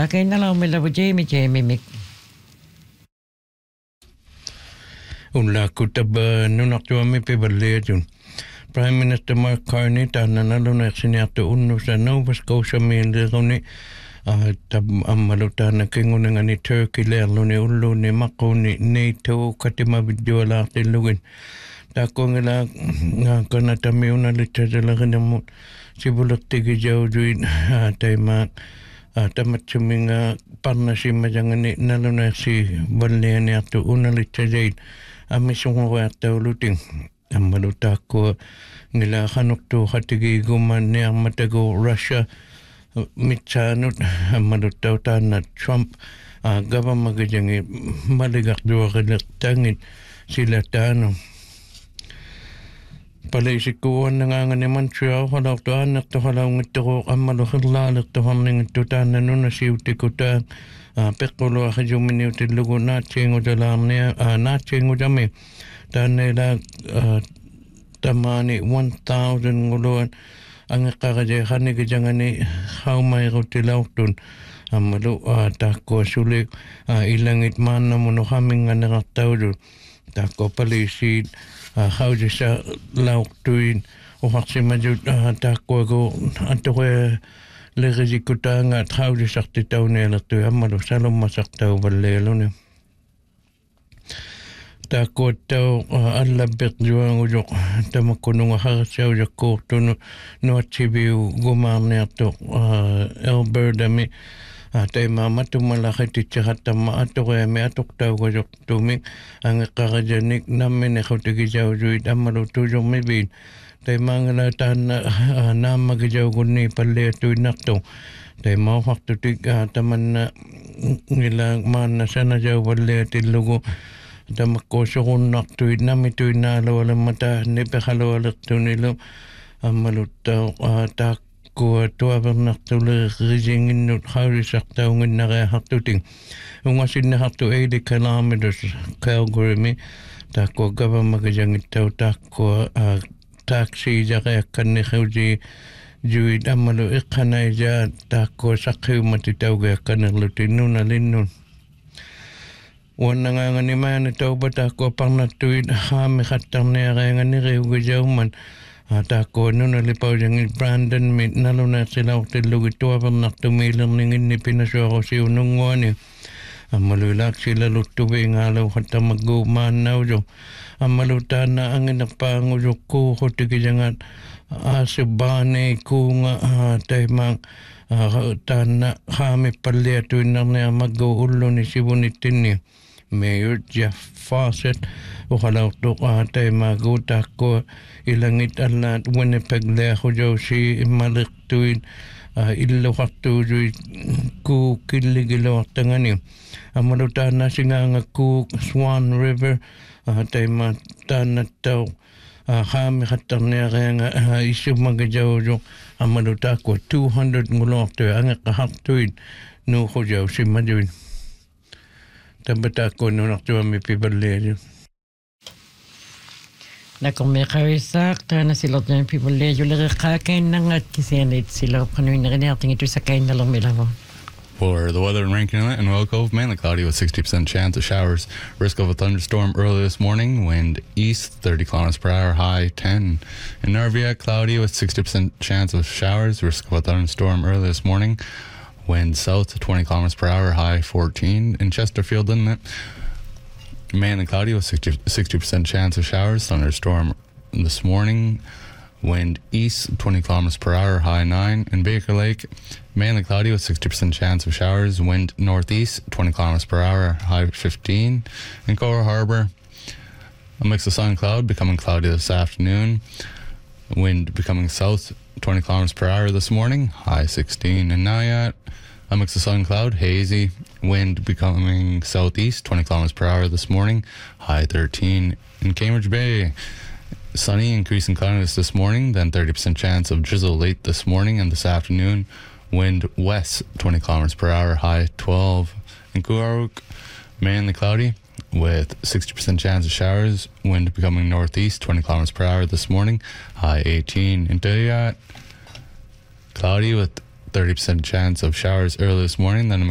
kaya na lang mila Jamie Mick. Ulla kutaba nunaktuami piballeetun. Prime Minister Mark Carney tananaluna siniato unnu sa Nova Scotia miiliruni tab ammalutana kingunangani Turkey leerluni ulluni maquni NATO katima videolaartillugin taakkuangila kanatamiuna litsasalerinammu sibulertigi jauduin taimaak tamatsuminga parnasimajangani nalunaersi vallianiartu unalitsajain ammisunguruartaulutin ammalutaakku ngila khanuktu khatigigumanniarmatagu Russia mitsaanut ammalutautaana Trump gavamagajangi maligaqduaqilirtangit sila taanu palaisikkuuan nangangani Montreal halautuaannertu halaungitteru ammaluhirlaalirtuharningittu taannanuna siutikutaa peqquluaqijuminiutillugu naatsiingutami taanneila tamaani 1,000 nguluan angeqqaraje khanigijangani haumairutilauttun ammalu taakkua sulik ilangit maannamunu haminganerartaudu taakko palisiit haujissa lauktuin uharsimajut taakkuagu antore lerisikuttaangaat haujissartitauneelertui ammalu salummasartau valleeluni taakkuattau allabbeqjuangujoq tamakkununga harsaujaqkuurtunu nuatsiviu gumaarniartuq Albertami taimaamatumalaqititseqattamma atoreami atuqtaugajoqtumi angeqqarajanik namminequtigisausuit ammalu tujormiviin taimaangala taanna naammagijaugunni palliatuinnartu taimauhartutik tamanna ngila maanna sanajau valliatillugu tamakkuusurunnartuit namituinnaalualammata nipeqalualertunilu ammaluttau taakkua tuavernartuleerisinginnut haulisartaunginnariahartuting ungasinnahartu 80 kilometers Calgary taakkua gavamagajangittau taakkua taxi jaqeakkanniqausi juit ammalu iqqanaija taakkua saqqiumatitaugeakkanerlutin linnun Wannangangani maani tauba taakkua parnattuit haamikhattarniareangani riugijauman taakkua nunalipaujangi Brandon mit naluneersilaurtillugi tuavernartumiilerninginni pinasuarusiununguani ammaluilaaksilaluttuviingaalau hattamaggu maannauju ammalu taanna anginerpaangujukku hutigijangat asubbaani kuunga taimaang taanna haamipalliatuinnarniamaggu ulluni sivunittinni Mayor Jeff Fawcett uhalautuq taimaagu taakkua ilangit allaat Winnipeg leahujausi immaliqtuit illuqartuusuit ku killigiluartangani ammalu taanna singaangakku Swan River taima taannattau haamikhattarniareanga isumagajaujuq ammalu taakkua 200 ngulortu angeqqahartuit nuuqujausimmajuin tabatakko nunartuami piballeaju Nakomekarisak taana silortan piballeaju lereqqaakainnaangaat kisianit silorqanuinneriniartingitu sakainnalermilavu For the weather in Rankin Inlet and Royal Cove, mainly cloudy with 60% chance of showers. Risk of a thunderstorm early this morning. Wind east 30 kilometers per hour, high 10. In Narvia, cloudy with 60% chance of showers. Risk of a thunderstorm early this morning. Wind south 20 kilometers per hour, high 14. In Chesterfield Inlet, mainly cloudy with 60% chance of showers. Thunderstorm this morning. Wind east 20 kilometers per hour, high 9. In Baker Lake, mainly cloudy with 60% chance of showers. Wind northeast 20 kilometers per hour, high 15. In Cora Harbor, a mix of sun and cloud, becoming cloudy this afternoon. Wind becoming south 20 kilometers per hour this morning, high 16. In Nayat, a mix of sun and cloud, hazy. Wind becoming southeast 20 kilometers per hour this morning, high 13. In Cambridge Bay, sunny, increasing cloudiness this morning, then 30% chance of drizzle late this morning and this afternoon. Wind west 20 kilometers per hour, high 12. In Coorook, mainly cloudy with 60% chance of showers. Wind becoming northeast 20 kilometers per hour this morning, high 18. In Dayat, cloudy with 30% chance of showers early this morning, then a